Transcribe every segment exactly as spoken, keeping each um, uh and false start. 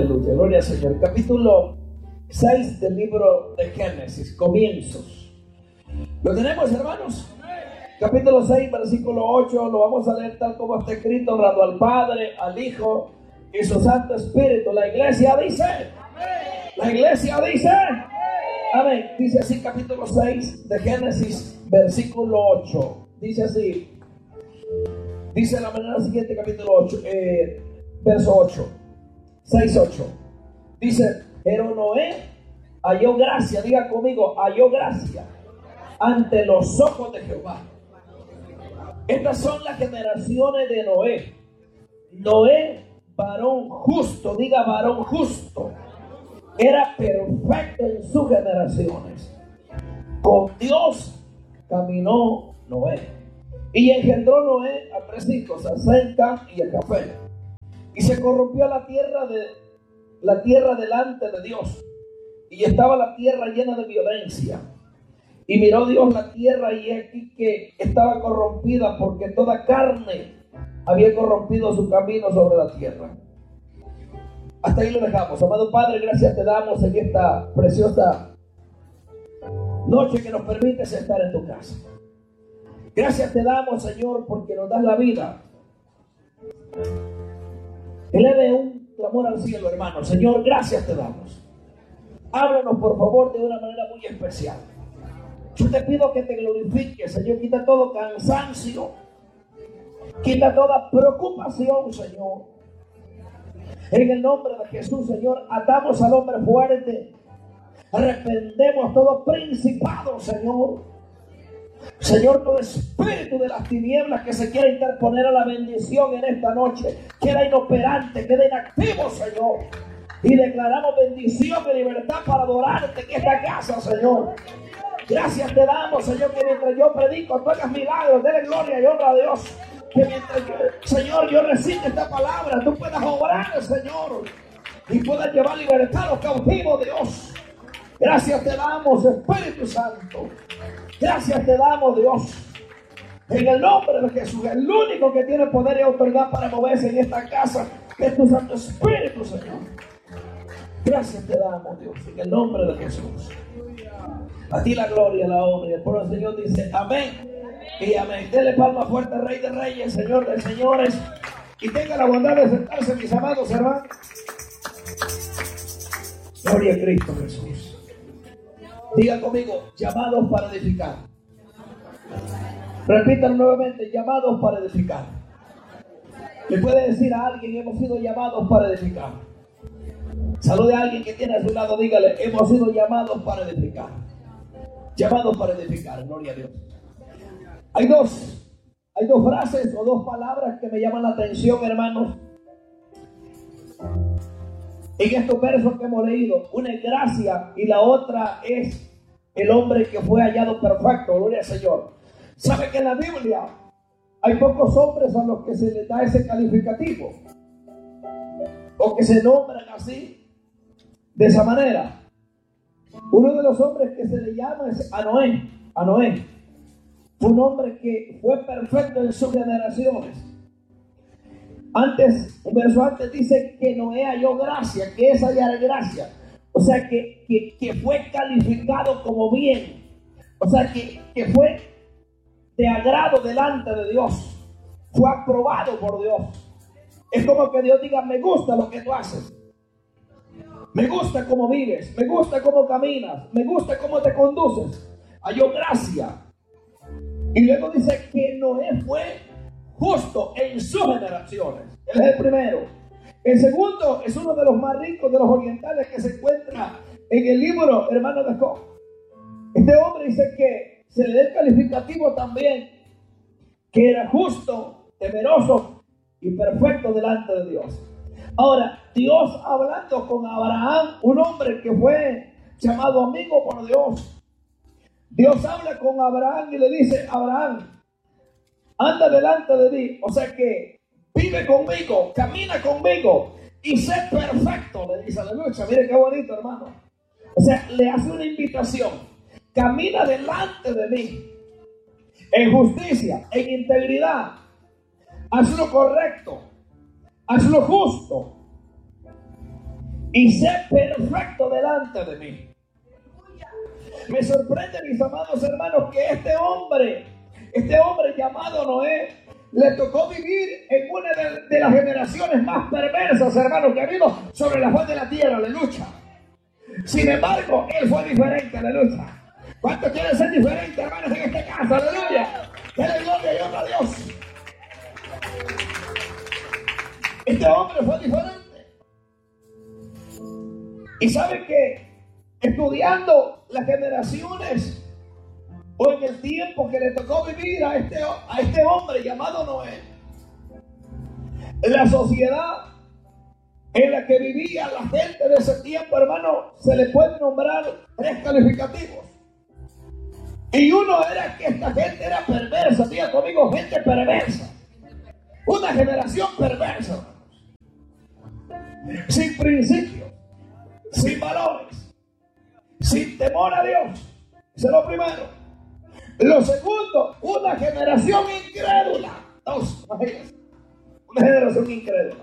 Aleluya, gloria al Señor. Capítulo seis del libro de Génesis, comienzos. ¿Lo tenemos, hermanos? Capítulo seis, versículo ocho, lo vamos a leer tal como está escrito, honrando al Padre, al Hijo y su Santo Espíritu. La iglesia dice, la iglesia dice, amén. Dice así, capítulo seis de Génesis, versículo ocho. Dice así, dice de la manera siguiente, capítulo ocho, eh, verso ocho, seis, ocho. Dice, pero Noé halló gracia, diga conmigo, halló gracia ante los ojos de Jehová. Estas son las generaciones de Noé. Noé, varón justo, diga varón justo, era perfecto en sus generaciones. Con Dios caminó Noé. Y engendró Noé a tres hijos, a Sem, Cam y a Jafet. Y se corrompió la tierra de la tierra delante de Dios. Y estaba la tierra llena de violencia. Y miró Dios la tierra, y aquí que estaba corrompida, porque toda carne había corrompido su camino sobre la tierra. Hasta ahí lo dejamos. Amado Padre, gracias te damos en esta preciosa noche que nos permites estar en tu casa. Gracias te damos, Señor, porque nos das la vida. Eleve un clamor al cielo, hermano. Señor, gracias te damos. Háblanos, por favor, de una manera muy especial. Yo te pido que te glorifiques, Señor. Quita todo cansancio. Quita toda preocupación, Señor. En el nombre de Jesús, Señor, atamos al hombre fuerte. Reprendemos todo principado, Señor. Señor, todo espíritu de las tinieblas que se quiera interponer a la bendición en esta noche, queda inoperante, queda inactivo, Señor. Y declaramos bendición y libertad para adorarte en esta casa, Señor. Gracias te damos, Señor, que mientras yo predico, tú hagas milagros, dele gloria y honra a Dios. Que mientras yo, Señor, yo recite esta palabra, tú puedas obrar, Señor, y puedas llevar libertad a los cautivos, Dios. Gracias te damos, Espíritu Santo. Gracias te damos, Dios. En el nombre de Jesús, el único que tiene poder y autoridad para moverse en esta casa es tu Santo Espíritu, Señor. Gracias te damos, Dios, en el nombre de Jesús. A ti la gloria, la honra. Y el pueblo del Señor dice amén y amén. Dele palma fuerte al Rey de Reyes, Señor de Señores. Y tenga la bondad de sentarse, mis amados hermanos. Gloria a Cristo Jesús. Diga conmigo, llamados para edificar. Repítanlo nuevamente, llamados para edificar. Le puede decir a alguien, hemos sido llamados para edificar. Salude a alguien que tiene a su lado, dígale, hemos sido llamados para edificar. Llamados para edificar, gloria a Dios. Hay dos, hay dos frases o dos palabras que me llaman la atención, hermanos, en estos versos que hemos leído. Una es gracia y la otra es el hombre que fue hallado perfecto, gloria al Señor. ¿Sabe que en la Biblia hay pocos hombres a los que se les da ese calificativo? O que se nombran así, de esa manera. Uno de los hombres que se le llama es a Noé. A Noé. Fue un hombre que fue perfecto en sus generaciones. Antes, un verso antes dice que Noé halló gracia, que es hallar gracia. O sea, que, que, que fue calificado como bien. O sea, que, que fue de agrado delante de Dios. Fue aprobado por Dios. Es como que Dios diga, me gusta lo que tú haces. Me gusta cómo vives, me gusta cómo caminas, me gusta cómo te conduces. Halló gracia. Y luego dice que Noé fue justo en sus generaciones. Él es el primero. El segundo es uno de los más ricos de los orientales que se encuentra en el libro, hermano de Job. Este hombre dice que se le da el calificativo también, que era justo, temeroso y perfecto delante de Dios. Ahora, Dios hablando con Abraham, un hombre que fue llamado amigo por Dios. Dios habla con Abraham y le dice, Abraham, anda delante de mí. O sea que vive conmigo, camina conmigo y sé perfecto, le dice, aleluya. Mire qué bonito, hermano. O sea, le hace una invitación. Camina delante de mí en justicia, en integridad. Haz lo correcto. Haz lo justo. y sé perfecto delante de mí. Me sorprende, mis amados hermanos, que este hombre, este hombre llamado Noé, le tocó vivir en una de, de las generaciones más perversas, hermanos, que ha habido sobre la faz de la tierra, aleluya. Sin embargo, él fue diferente, aleluya. ¿Cuántos quieren ser diferentes, hermanos, en este caso? Aleluya. Dale gloria y honra a Dios. Este hombre fue diferente. Y sabe que estudiando las generaciones o en el tiempo que le tocó vivir a este, a este hombre llamado Noé, la sociedad en la que vivía la gente de ese tiempo, hermano, se le puede nombrar tres calificativos. Y uno era que esta gente era perversa. Diga conmigo, gente perversa. Una generación perversa, hermanos. Sin principios, sin valores, sin temor a Dios. Eso es lo primero. Lo segundo, una generación incrédula. Dos, imagínense. Una generación incrédula.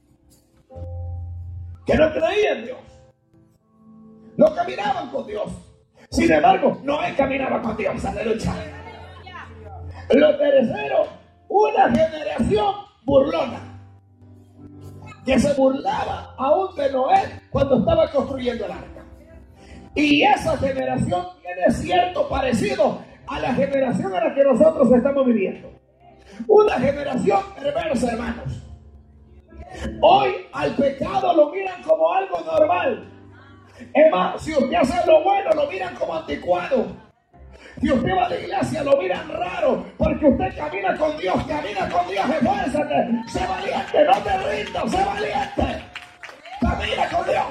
Que no creía en Dios. No caminaban con Dios. Sin embargo, Noé caminaba con Dios. Aleluya. Lo tercero, una generación burlona. Que se burlaba aún de Noé cuando estaba construyendo el arca. Y esa generación tiene cierto parecido a la generación en la que nosotros estamos viviendo. Una generación perversa, hermanos. Hoy al pecado lo miran como algo normal. Es más, si usted hace lo bueno, lo miran como anticuado. Si usted va a la iglesia, lo miran raro, porque usted camina con Dios, camina con Dios, esfuérzate, sé valiente, no te rindas, sé valiente, camina con Dios.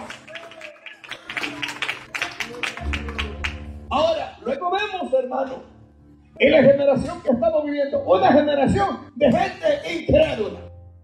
Ahora, luego vemos, hermano, en la generación que estamos viviendo, una generación de gente incrédula,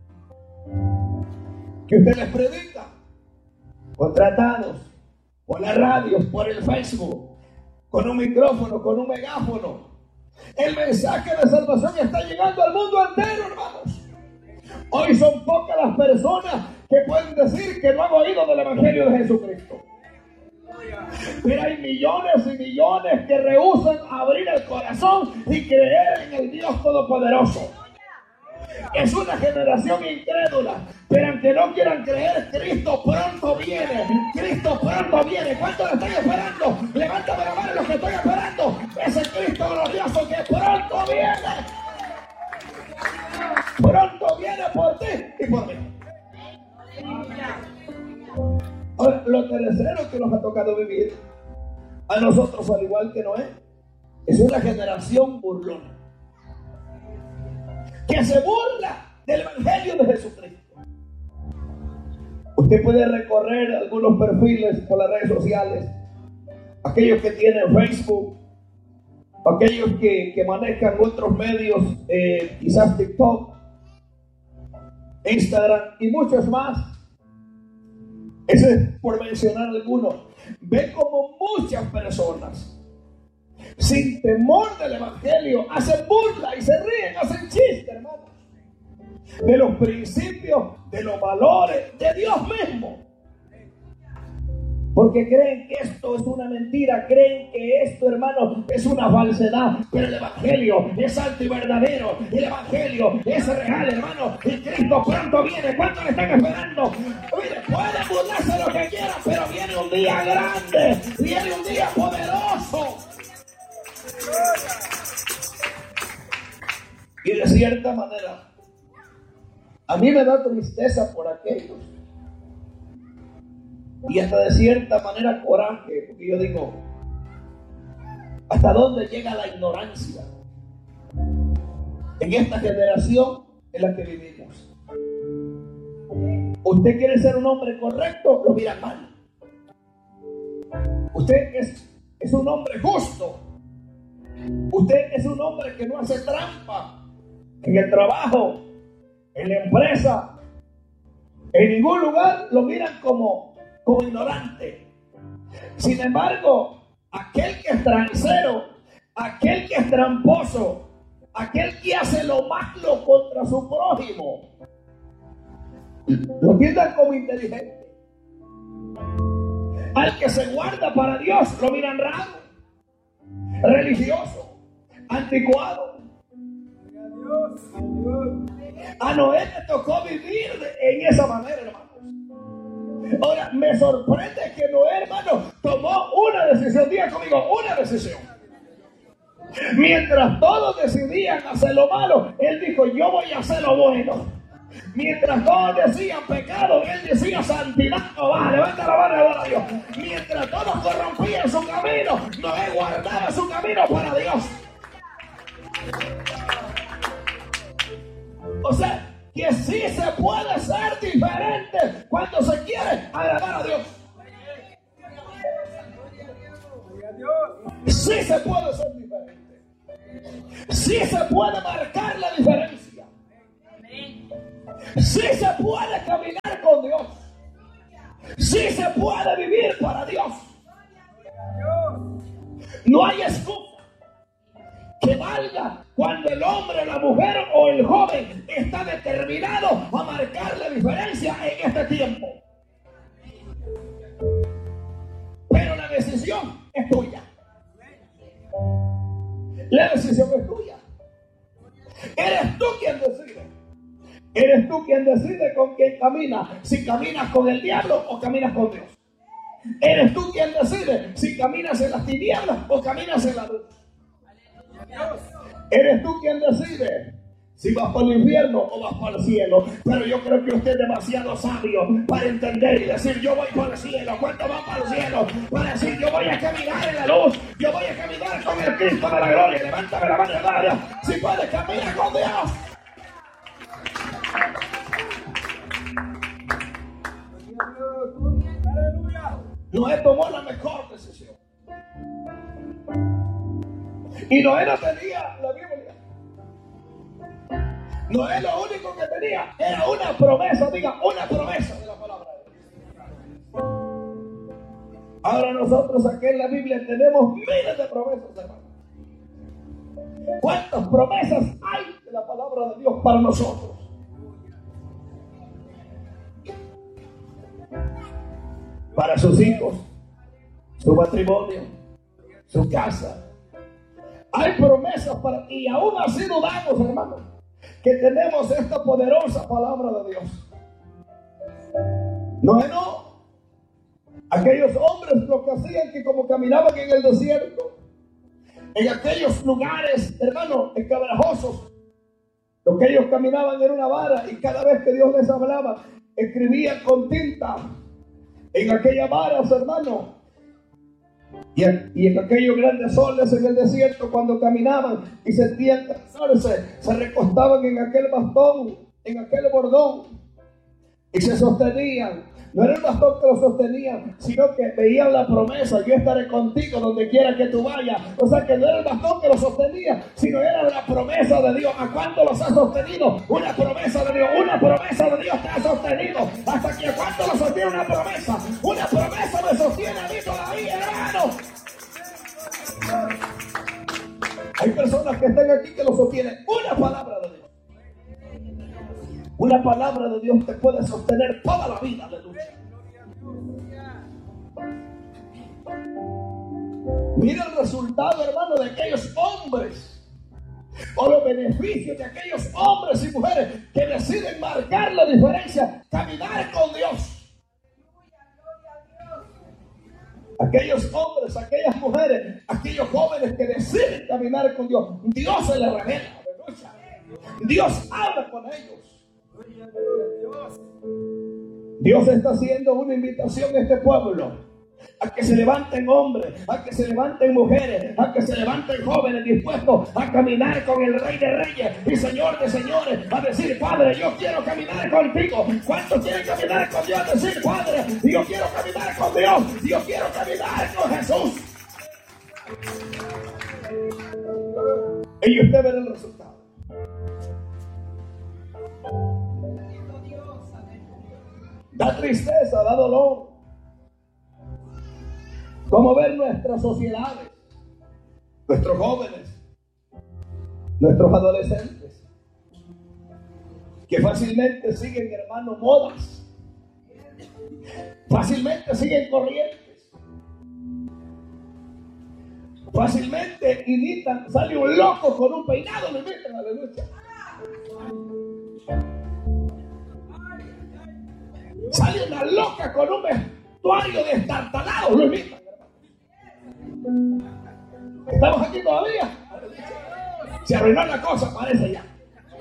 que usted les predica, contratados, por la radio, por el Facebook, con un micrófono, con un megáfono. El mensaje de salvación está llegando al mundo entero, hermanos. Hoy son pocas las personas que pueden decir que no han oído del Evangelio de Jesucristo. Pero hay millones y millones que rehúsan abrir el corazón y creer en el Dios Todopoderoso. Es una generación incrédula, pero aunque no quieran creer, Cristo pronto viene. Cristo pronto viene. ¿Cuántos lo están esperando? Levántame la mano los que estoy esperando. Ese Cristo glorioso que pronto viene. Pronto viene por ti y por mí. Ahora, lo tercero que nos ha tocado vivir a nosotros, al igual que Noé, es una generación burlona, que se burla del Evangelio de Jesucristo. Usted puede recorrer algunos perfiles por las redes sociales, aquellos que tienen Facebook, aquellos que, que manejan otros medios, eh, quizás TikTok, Instagram y muchos más. Ese es por mencionar algunos. Ve como muchas personas, sin temor del Evangelio, hacen burla y se ríen, hacen chistes, hermanos, de los principios, de los valores de Dios mismo. Porque creen que esto es una mentira, creen que esto, hermano, es una falsedad. Pero el Evangelio es santo y verdadero. El Evangelio es real, hermano. Y Cristo pronto viene. ¿Cuántos le están esperando? Mire, pueden burlarse lo que quieran, pero viene un día grande, viene un día poderoso. Y de cierta manera, a mí me da tristeza por aquellos, y hasta de cierta manera coraje, porque yo digo, ¿hasta dónde llega la ignorancia en esta generación en la que vivimos? Usted quiere ser un hombre correcto, lo miran mal. Usted es, es un hombre justo. Usted es un hombre que no hace trampa en el trabajo, en la empresa, en ningún lugar lo miran como, como ignorante. Sin embargo, aquel que es transero, aquel que es tramposo, aquel que hace lo malo contra su prójimo, lo piensan como inteligente. Al que se guarda para Dios lo miran raro, religioso, anticuado. A Noé le tocó vivir en esa manera, hermanos. Ahora, me sorprende que Noé, hermano, tomó una decisión. Diga conmigo, una decisión. Mientras todos decidían hacer lo malo, él dijo, yo voy a hacer lo bueno. Mientras todos decían pecado, él decía santidad. Oh, va, levanta la mano y adora a Dios. Mientras todos corrompían su camino, Noé guardaba su camino para Dios. O sea, que sí se puede ser diferente cuando se quiere agradar a Dios. Sí se puede ser diferente. Sí se puede marcar la diferencia. Sí se puede caminar con Dios. Sí se puede vivir para Dios. No hay excusa que valga cuando el hombre, la mujer o el joven está determinado a marcar la diferencia en este tiempo. Pero la decisión es tuya. La decisión es tuya. Eres tú quien decide. Eres tú quien decide con quién caminas. Si caminas con el diablo o caminas con Dios. Eres tú quien decide si caminas en las tinieblas o caminas en la luz. Eres tú quien decide si vas para el infierno o vas para el cielo. Pero yo creo que usted es demasiado sabio para entender y decir yo voy para el cielo. ¿Cuántos van para el cielo? Para decir yo voy a caminar en la luz. Yo voy a caminar con el Cristo de la gloria. Levántame la mano y dale. Si puedes caminar con Dios. Noé tomó la mejor decisión. Y Noé no tenía la Biblia. Noé lo único que tenía era una promesa, diga, una promesa de la palabra de Dios. Ahora nosotros aquí en la Biblia tenemos miles de promesas, hermano. ¿Cuántas promesas hay de la palabra de Dios para nosotros? Para sus hijos, su matrimonio, su casa. Hay promesas para ti y aún así dudamos, hermano, que tenemos esta poderosa palabra de Dios. No, no. Aquellos hombres lo que hacían que como caminaban en el desierto, en aquellos lugares, hermano, escabrajosos, lo que ellos caminaban en una vara y cada vez que Dios les hablaba, escribían con tinta en aquellas varas, hermano. Y en, y en aquellos grandes soles en el desierto, cuando caminaban y sentían cansarse, se recostaban en aquel bastón, en aquel bordón, y se sostenían. No era el bastón que lo sostenía, sino que veían la promesa: yo estaré contigo donde quiera que tú vayas. O sea que no era el bastón que lo sostenía, sino era la promesa de Dios. ¿A cuánto los ha sostenido? Una promesa de Dios, una promesa de Dios te ha sostenido. Hasta que ¿a cuánto lo sostiene una promesa? Una promesa me sostiene a mí todavía, hermano. Hay personas que están aquí que lo sostienen. Una palabra de Dios. Una palabra de Dios te puede sostener toda la vida, aleluya. Mira el resultado, hermano, de aquellos hombres, o los beneficios de aquellos hombres y mujeres que deciden marcar la diferencia, caminar con Dios. Aquellos hombres, aquellas mujeres, aquellos jóvenes que deciden caminar con Dios, Dios se les revela, aleluya. Dios habla con ellos. Dios está haciendo una invitación a este pueblo a que se levanten hombres, a que se levanten mujeres, a que se levanten jóvenes dispuestos a caminar con el Rey de Reyes y Señor de Señores, a decir: Padre, yo quiero caminar contigo. ¿Cuántos quieren caminar con Dios? A decir: Padre, yo quiero caminar con Dios, yo quiero caminar con Jesús. Y usted verá el resultado. Da tristeza, da dolor. Como ver nuestras sociedades, nuestros jóvenes, nuestros adolescentes, que fácilmente siguen, hermano, modas, fácilmente siguen corrientes, Fácilmente imitan, sale un loco con un peinado, lo imitan, aleluya. Sale una loca con un vestuario destartalado, lo imitan. ¿Estamos aquí todavía? Se arruinó la cosa, parece ya.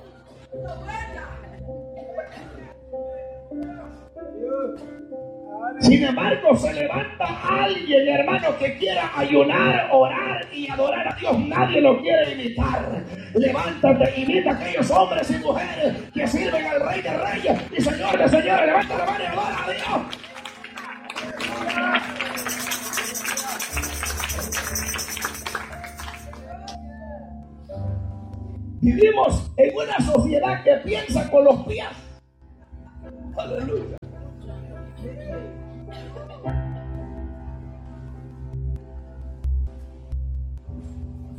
Sin embargo, se levanta alguien, hermano, que quiera ayunar, orar y adorar a Dios. Nadie lo quiere imitar. Levántate, imita a aquellos hombres y mujeres que sirven al Rey de Reyes y Señor de Señores. Levanta la mano y adora a Dios. Vivimos en una sociedad que piensa con los pies. Aleluya.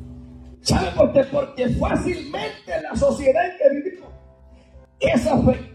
¿Sabe por qué? Porque fácilmente en la sociedad en que vivimos, esa fe